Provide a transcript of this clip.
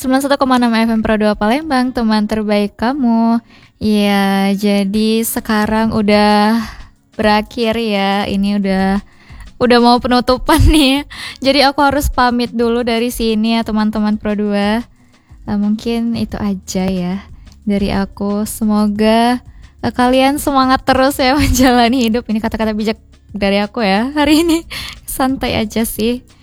91,6 FM Pro 2 Palembang, teman terbaik kamu. Ya, jadi sekarang udah berakhir ya. Ini udah mau penutupan nih. Jadi aku harus pamit dulu dari sini ya teman-teman Pro 2. Mungkin itu aja ya dari aku. Semoga kalian semangat terus ya menjalani hidup. Ini kata-kata bijak dari aku ya hari ini. Santai aja sih.